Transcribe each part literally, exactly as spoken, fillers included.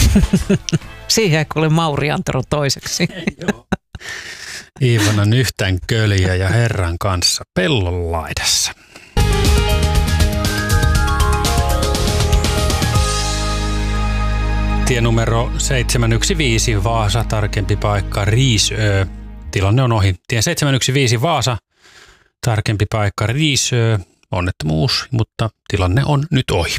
Siihen ei kuule Mauri Antero toiseksi. Joo. Iivanan yhtään köljä ja herran kanssa pellon laidassa. Tie numero seitsemän yksi viisi Vaasa, tarkempi paikka Riisö. Tilanne on ohi. Tie seitsemän yksi viisi Vaasa, tarkempi paikka Riisö. Onnettomuus, mutta tilanne on nyt ohi.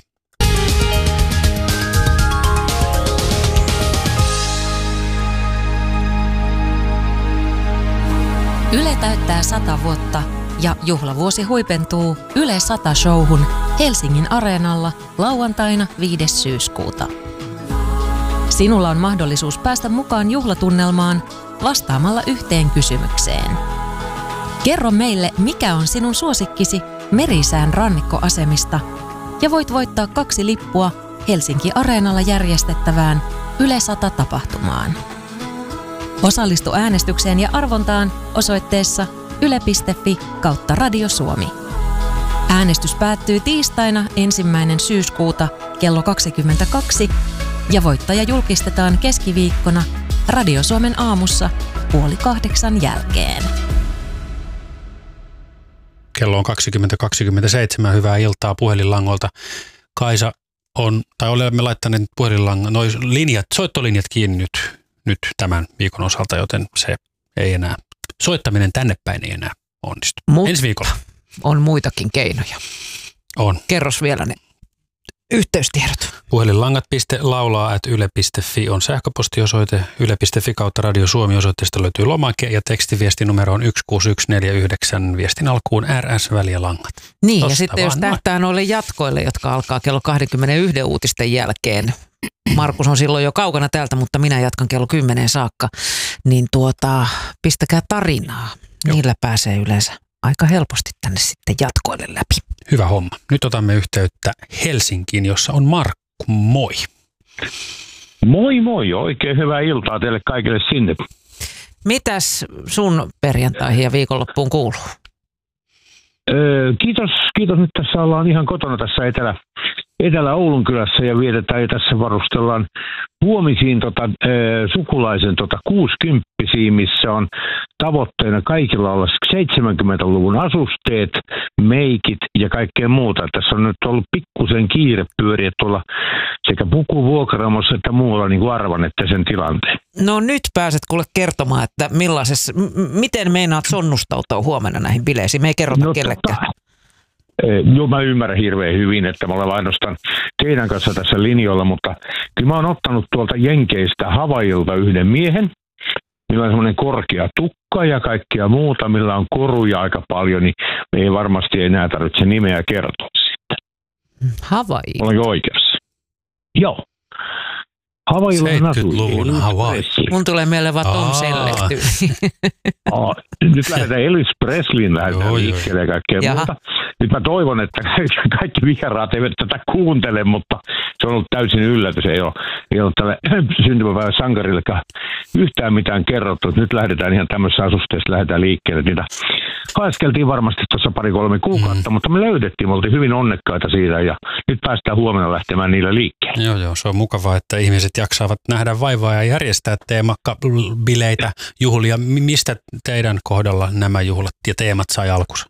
Yle täyttää sata vuotta ja juhlavuosi huipentuu Yle sata showhun Helsingin Areenalla lauantaina viides syyskuuta. Sinulla on mahdollisuus päästä mukaan juhlatunnelmaan vastaamalla yhteen kysymykseen. Kerro meille, mikä on sinun suosikkisi Merisään rannikkoasemista ja voit voittaa kaksi lippua Helsinki Areenalla järjestettävään Yle sata-tapahtumaan. Osallistu äänestykseen ja arvontaan osoitteessa yle piste fi kautta Radio Suomi. Äänestys päättyy tiistaina ensimmäinen syyskuuta kello kaksikymmentäkaksi ja voittaja julkistetaan keskiviikkona Radio Suomen aamussa puoli kahdeksan jälkeen. Kello on kaksikymmentä kaksikymmentäseitsemän. Hyvää iltaa puhelinlangolta. Kaisa on, tai olemme laittaneet puhelinlangon, noi linjat, soittolinjat kiinni nyt, nyt tämän viikon osalta, joten se ei enää, soittaminen tänne päin ei enää onnistu. Mut ensi viikolla on muitakin keinoja. On. Kerros vielä ne yhteystiedot. Puhelinlangat piste laulaa ät yle piste fi on sähköpostiosoite. yle piste fi kautta Radio Suomi -osoitteesta löytyy lomake ja tekstiviestinumero on yksi kuusi yksi neljä yhdeksän. Viestin alkuun R S-väliä langat. Niin, Tosta ja sitten jos tähtää noille jatkoille, jotka alkaa kello kaksikymmentäyksi uutisten jälkeen. Markus on silloin jo kaukana täältä, mutta minä jatkan kello kymmenen saakka. Niin tuota, pistäkää tarinaa. Joo. Niillä pääsee yleensä aika helposti tänne sitten jatkoille läpi. Hyvä homma. Nyt otamme yhteyttä Helsinkiin, jossa on Markku. Moi. Moi moi. Oikein hyvää iltaa teille kaikille sinne. Mitäs sun perjantaihin ja viikonloppuun kuuluu? Öö, kiitos, kiitos. Nyt tässä ollaan ihan kotona tässä Etelä, Etelä-Oulun kylässä ja vietetään ja tässä varustellaan huomisiin tota, öö, sukulaisen tota, kuusikymppisiin, missä on tavoitteena kaikilla olla seitsemänkymmentäluvun asusteet, meikit ja kaikkea muuta. Tässä on nyt ollut pikkusen kiire pyöriä tuolla sekä pukuvuokraamossa että muualla, niin kuin arvannette sen tilanteen. No nyt pääset kuule kertomaan, että millaisessa, m- miten meinaat sonnustautua huomenna näihin bileisiin. Me ei kerrota no, kellekään. Tota, Joo, mä ymmärrän hirveän hyvin, että mä olen ainoastaan teidän kanssa tässä linjoilla, mutta kyllä mä oon ottanut tuolta Jenkeistä Havailta yhden miehen, millä on semmoinen korkea tukka ja kaikkea muuta, millä on koruja aika paljon, niin me ei varmasti enää tarvitse nimeä kertoa sitten. Havaii. Olenko oikeassa? Joo. seitsemänkymmentäluvun Hawaii. Mun tulee mieleen vaan Tom Selleck. Nyt lähdetään Elvis Presleyin lähdetään liikkeelle ja kaikkea Jaha. muuta. Nyt mä toivon, että kaikki vieraat eivät tätä kuuntele, mutta se on ollut täysin yllätys. Ei ole, ei ole tälle syntymäpäivän sankarillekaan yhtään mitään kerrottu. Nyt lähdetään ihan tämmöisessä asusteessa lähdetään liikkeelle. Niitä haeskeltiin varmasti tuossa pari-kolme kuukautta, mm. mutta me löydettiin. Me oltiin hyvin onnekkaita siitä ja nyt päästään huomenna lähtemään niillä liikkeelle. Joo, joo. Se on mukavaa, että ihmiset jaksaavat nähdä vaivaa ja järjestää teemabileitä, juhlia. Mistä teidän kohdalla nämä juhlat ja teemat sai alkunsa?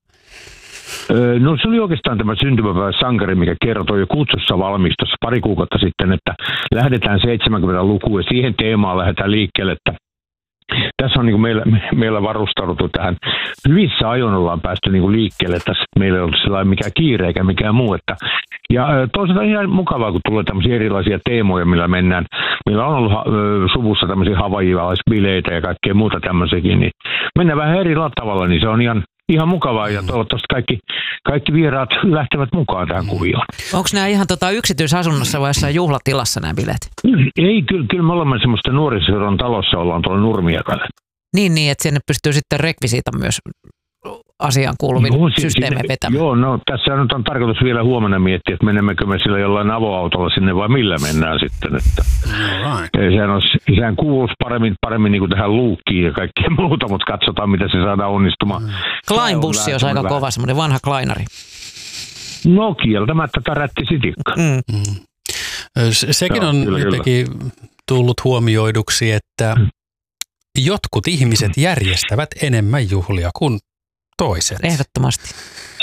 No se oli oikeastaan tämä syntymäpäivän sankari, mikä kertoi jo kutsussa valmistossa pari kuukautta sitten, että lähdetään seitsemänkymmentälukuun ja siihen teemaan lähdetään liikkeelle, että tässä on niin kuin meillä, meillä varustauduttu tähän. Hyvissä ajoin ollaan päästy niin kuin liikkeelle tässä, että meillä ei ollut sellainen mikään kiire eikä mikään muu. Että, ja toisaalta ihan mukavaa, kun tulee tämmöisiä erilaisia teemoja, millä mennään. Meillä on ollut suvussa tämmöisiä havaijalaisbileitä ja kaikkea muuta tämmöisiäkin, niin mennään vähän eri tavalla, niin se on ihan Ihan mukavaa ja toivottavasti kaikki, kaikki vieraat lähtevät mukaan tähän kuvioon. Onko nämä ihan tota yksityisasunnossa vai jossain juhlatilassa nämä bileet? Ei, kyllä, kyllä me olemme semmoista nuorisoseudun talossa, ollaan tuolla Nurmiakalla. Niin, niin, että sinne pystyy sitten rekvisiita myös asiaan kuuluvin systeemeen vetämään. Joo, no tässä nyt on tarkoitus vielä huomenna miettiä, että menemmekö me sillä jollain avoautolla sinne vai millä mennään sitten. Että right. sehän, olisi, sehän kuuluisi paremmin, paremmin niin kuin tähän luukkiin ja kaikkea muuta, mutta katsotaan mitä se saadaan onnistumaan. Mm. Klein-bussi olisi aika kova, semmoinen vanha Kleinari. No kieltämättä tärätti sitikka. Mm. Mm. Sekin Joo, on kyllä, jotenkin tullut huomioiduksi, että jotkut ihmiset järjestävät enemmän juhlia kuin toiset. Ehdottomasti.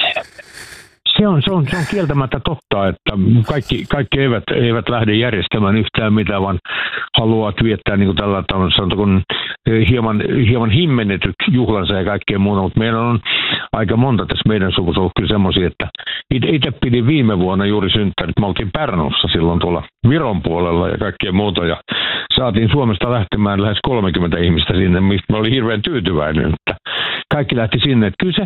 Se on, se, on, se on kieltämättä totta, että kaikki, kaikki eivät, eivät lähde järjestämään yhtään mitään, vaan haluavat viettää niin kuin tällä tavalla, sanotaan, hieman, hieman himmennetyt juhlansa ja kaikkea muuta, mutta meillä on aika monta tässä meidän suvussa ollut kyllä semmoisia, että itse pidin viime vuonna juuri synttärit. Me oltiin Pärnussa silloin tuolla Viron puolella ja kaikkea muuta ja saatiin Suomesta lähtemään lähes kolmekymmentä ihmistä sinne, mistä mä olin hirveän tyytyväinen, että kaikki lähti sinne. Että kyllä se,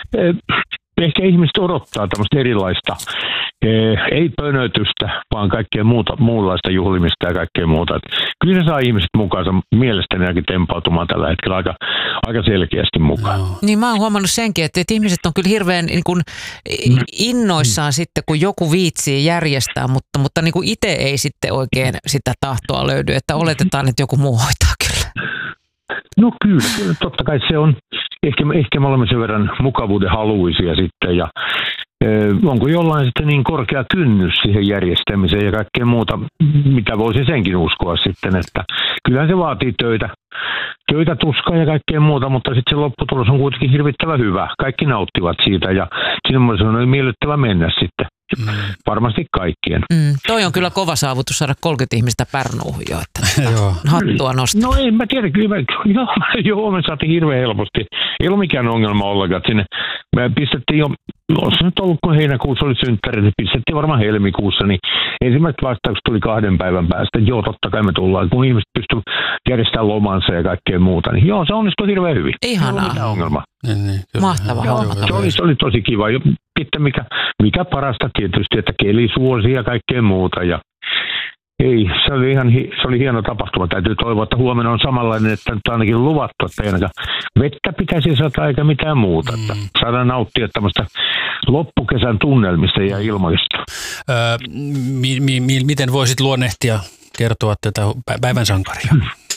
ehkä ihmiset odottaa tämmöistä erilaista, ei pönötystä, vaan kaikkea muuta, muunlaista juhlimista ja kaikkea muuta. Että kyllä se saa ihmiset mukaansa mielestäni ainakin tempautumaan tällä hetkellä aika, aika selkeästi mukaan. No. Niin mä oon huomannut senkin, että, että ihmiset on kyllä hirveän niin kuin innoissaan mm. sitten, kun joku viitsii järjestää, mutta, mutta niin kuin itse ei sitten oikein sitä tahtoa löydy, että oletetaan, että joku muu hoitaa kyllä. No kyllä, kyllä, totta kai se on, ehkä, ehkä me olemme sen verran mukavuuden haluisia sitten ja ö, onko jollain sitten niin korkea kynnys siihen järjestämiseen ja kaikkea muuta, mitä voisi senkin uskoa sitten, että kyllähän se vaatii töitä, töitä tuskaa ja kaikkea muuta, mutta sitten se lopputulos on kuitenkin hirvittävän hyvä. Kaikki nauttivat siitä ja siinä se on miellyttävä mennä sitten. Mm. Varmasti kaikkien. Mm, toi on kyllä kova saavutus saada kolmekymmentä ihmistä Pärnuuhun jo, että hattua nostaa. No ei, mä tiedän, kyllä me, joo, joo, me saatiin hirveän helposti. Ei ollut mikään ongelma ollenkaan. Sinne me pistettiin jo, olisi nyt ollut kun heinäkuussa oli synttärit, niin pistettiin varmaan helmikuussa, niin ensimmäiset vastaukset tuli kahden päivän päästä. Joo, totta kai me tullaan, kun ihmiset pystyvät järjestämään lomansa ja kaikkea muuta, niin joo, se onnistui hirveän hyvin. Ihanaa. Ei ollut mitään ongelmaa. Niin, niin, mahtava homma. Se oli, se oli tosi kiva. Sitten mikä, mikä parasta tietysti, että keli suosi ja kaikkea muuta. Ja ei, se oli ihan se oli hieno tapahtuma. Täytyy toivoa, että huomenna on samanlainen, että nyt ainakin luvattu, että ei ainakaan vettä pitäisi saada eikä mitään muuta. Että saadaan nauttia tämmöistä loppukesän tunnelmista ja ilmoista. Öö, mi, mi, mi, miten voisit luonnehtia, kertoa tätä päivän sankaria?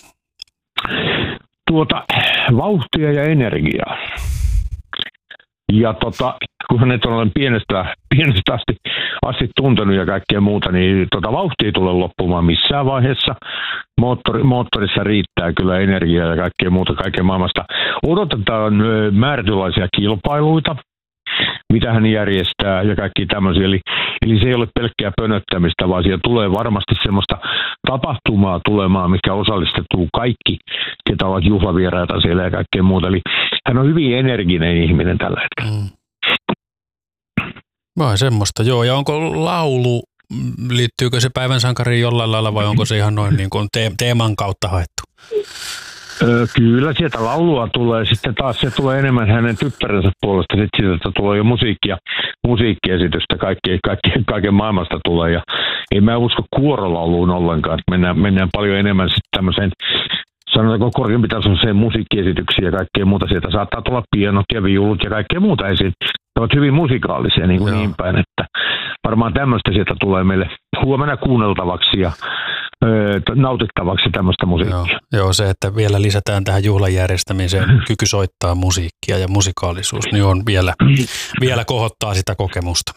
Tuota, vauhtia ja energiaa. Ja tota, kun hänet olen pienestä, pienestä asti, asti tuntenut ja kaikkea muuta, niin tota, vauhti ei tule loppumaan missään vaiheessa. Moottori, moottorissa riittää kyllä energiaa ja kaikkea muuta kaiken maailmasta. Odotetaan määrätynlaisia kilpailuita, mitä hän järjestää ja kaikki tämmöisiä. Eli, eli se ei ole pelkkää pönöttämistä, vaan siellä tulee varmasti semmoista tapahtumaa tulemaan, mikä osallistettuu kaikki, ketä ovat juhlavieraita siellä ja kaikkea muuta. Eli hän on hyvin energinen ihminen tällä hetkellä. Mm. Vai semmoista, joo. Ja onko laulu, liittyykö se päivän sankariin jollain lailla vai onko se ihan noin niin kuin teeman kautta haettu? Öö, kyllä sieltä laulua tulee, sitten taas se tulee enemmän hänen tyttärensä puolesta, sitten sieltä tulee jo musiikkia, musiikkiesitystä, kaikki, kaikki, kaiken maailmasta tulee ja ei mä usko kuorolauluun ollenkaan, että mennään, mennään paljon enemmän sitten tämmöiseen, sanotaanko korkeampi tasoiseen musiikkiesityksiin ja kaikkea muuta, sieltä saattaa tulla pienot ja viulut ja kaikkea muuta esiin. Ne ovat hyvin musikaalisia niin, kuin niin päin, että varmaan tämmöistä sieltä tulee meille huomenna kuunneltavaksi ja öö, nautittavaksi tämmöistä musiikkia. Joo, joo, se, että vielä lisätään tähän juhlan järjestämiseen kyky soittaa musiikkia ja musikaalisuus, niin on vielä, vielä kohottaa sitä kokemusta.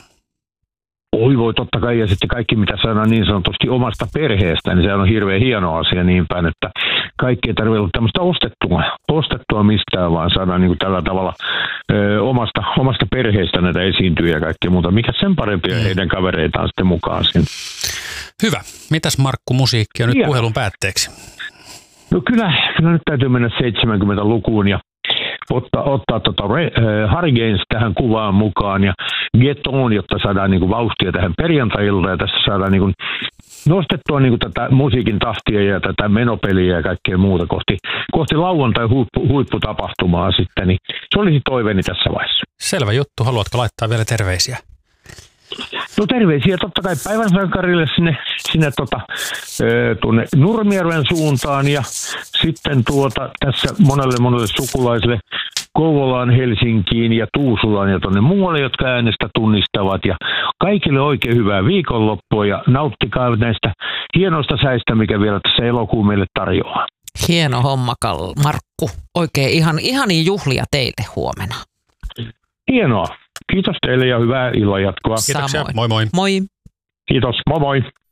Oi voi, totta kai, ja sitten kaikki mitä saadaan niin sanotusti omasta perheestä, niin se on hirveän hieno asia niin päin, että kaikki ei tarvitse olla tämmöistä ostettua, ostettua mistään, vaan saadaan niin kuin tällä tavalla ö, omasta, omasta perheestä näitä esiintyjä ja kaikkea muuta. Mikä sen parempia mm. heidän kavereitaan sitten mukaan siinä. Hyvä. Mitäs Markku musiikkia nyt ja. puhelun päätteeksi? No kyllä, kyllä nyt täytyy mennä seitsemänkymmentälukuun ja ottaa, ottaa tota, äh, Harry Gaines tähän kuvaan mukaan ja Get On, jotta saadaan niin kuin vauhtia tähän perjantai-iltaan ja tässä saadaan niin kuin nostettua niin kuin tätä musiikin tahtia ja tätä menopeliä ja kaikkea muuta kohti, kohti lauantai-huippu, huipputapahtumaa sitten, niin se olisi toiveeni tässä vaiheessa. Selvä juttu. Haluatko laittaa vielä terveisiä? No terveisiä totta kai päivän sankarille sinne, sinne tota, tuonne Nurmijärven suuntaan ja sitten tuota, tässä monelle monelle sukulaisille Kouvolaan, Helsinkiin ja Tuusulaan ja tuonne muualle, jotka äänestä tunnistavat. Ja kaikille oikein hyvää viikonloppua ja nauttikaa näistä hienoista säistä, mikä vielä tässä elokuun meille tarjoaa. Hieno homma, Markku. Oikein ihan, ihania juhlia teille huomenna. Hienoa. Kiitos teille ja hyvää illan jatkoa. Kiitoksia. Moi moi. Moi. Kiitos. Moi moi.